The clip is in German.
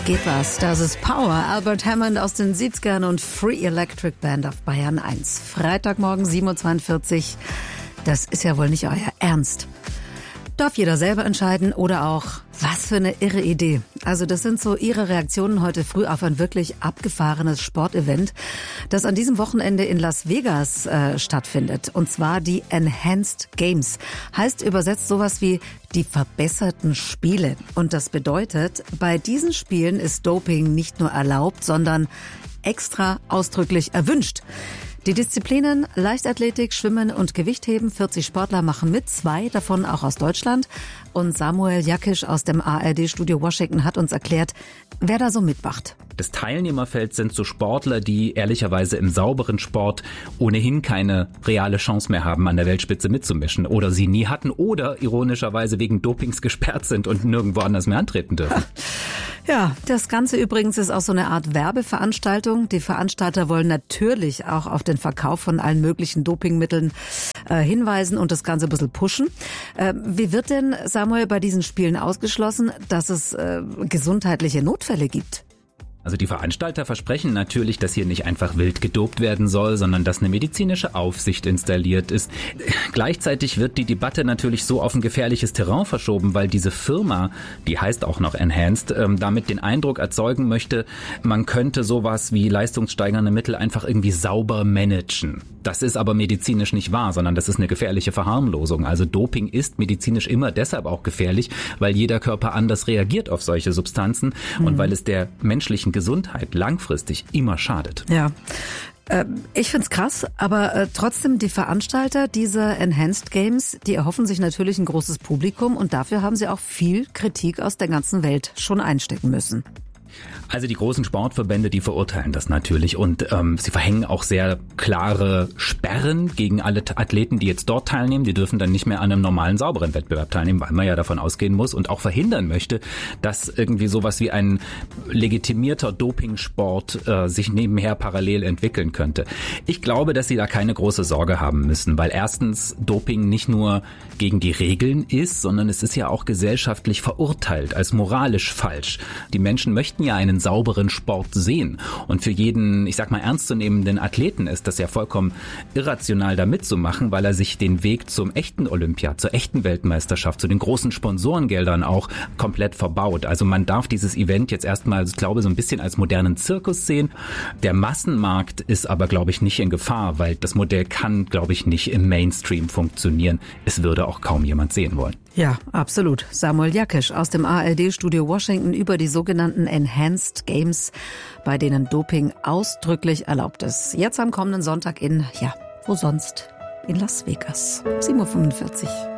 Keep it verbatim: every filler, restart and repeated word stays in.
Geht was, das ist Power. Albert Hammond aus den siebzigern und Free Electric Band auf Bayern eins. Freitagmorgen sieben Uhr zweiundvierzig. Das ist ja wohl nicht euer Ernst. Darf jeder selber entscheiden oder auch, was für eine irre Idee. Also das sind so Ihre Reaktionen heute früh auf ein wirklich abgefahrenes Sportevent, das an diesem Wochenende in Las Vegas äh, stattfindet. Und zwar die Enhanced Games. Heißt übersetzt sowas wie die verbesserten Spiele. Und das bedeutet, bei diesen Spielen ist Doping nicht nur erlaubt, sondern extra ausdrücklich erwünscht. Die Disziplinen Leichtathletik, Schwimmen und Gewichtheben, vierzig Sportler machen mit, zwei davon auch aus Deutschland. Und Samuel Jakisch aus dem A R D-Studio Washington hat uns erklärt, wer da so mitmacht. Das Teilnehmerfeld sind so Sportler, die ehrlicherweise im sauberen Sport ohnehin keine reale Chance mehr haben, an der Weltspitze mitzumischen oder sie nie hatten oder ironischerweise wegen Dopings gesperrt sind und nirgendwo anders mehr antreten dürfen. Ja, das Ganze übrigens ist auch so eine Art Werbeveranstaltung. Die Veranstalter wollen natürlich auch auf den Verkauf von allen möglichen Dopingmitteln äh, hinweisen und das Ganze ein bisschen pushen. Äh, wie wird denn, Samuel, bei diesen Spielen ausgeschlossen, dass es äh, gesundheitliche Notfälle gibt? Also die Veranstalter versprechen natürlich, dass hier nicht einfach wild gedopt werden soll, sondern dass eine medizinische Aufsicht installiert ist. Gleichzeitig wird die Debatte natürlich so auf ein gefährliches Terrain verschoben, weil diese Firma, die heißt auch noch Enhanced, ähm, damit den Eindruck erzeugen möchte, man könnte sowas wie leistungssteigernde Mittel einfach irgendwie sauber managen. Das ist aber medizinisch nicht wahr, sondern das ist eine gefährliche Verharmlosung. Also Doping ist medizinisch immer deshalb auch gefährlich, weil jeder Körper anders reagiert auf solche Substanzen mhm. und weil es der menschlichen Gesundheit langfristig immer schadet. Ja. Ich find's krass, aber äh, trotzdem die Veranstalter dieser Enhanced Games, die erhoffen sich natürlich ein großes Publikum und dafür haben sie auch viel Kritik aus der ganzen Welt schon einstecken müssen. Also die großen Sportverbände, die verurteilen das natürlich und ähm, sie verhängen auch sehr klare Sperren gegen alle Athleten, die jetzt dort teilnehmen. Die dürfen dann nicht mehr an einem normalen, sauberen Wettbewerb teilnehmen, weil man ja davon ausgehen muss und auch verhindern möchte, dass irgendwie sowas wie ein legitimierter Dopingsport äh, sich nebenher parallel entwickeln könnte. Ich glaube, dass sie da keine große Sorge haben müssen, weil erstens Doping nicht nur gegen die Regeln ist, sondern es ist ja auch gesellschaftlich verurteilt als moralisch falsch. Die Menschen möchten ja einen sauberen Sport sehen. Und für jeden, ich sag mal, ernstzunehmenden Athleten ist das ja vollkommen irrational, da mitzumachen, weil er sich den Weg zum echten Olympia, zur echten Weltmeisterschaft, zu den großen Sponsorengeldern auch komplett verbaut. Also man darf dieses Event jetzt erstmal, ich glaube, so ein bisschen als modernen Zirkus sehen. Der Massenmarkt ist aber, glaube ich, nicht in Gefahr, weil das Modell kann, glaube ich, nicht im Mainstream funktionieren. Es würde auch kaum jemand sehen wollen. Ja, absolut. Samuel Jakisch aus dem A R D-Studio Washington über die sogenannten Enhanced Games, bei denen Doping ausdrücklich erlaubt ist. Jetzt am kommenden Sonntag in, ja, wo sonst? In Las Vegas. sieben Uhr fünfundvierzig.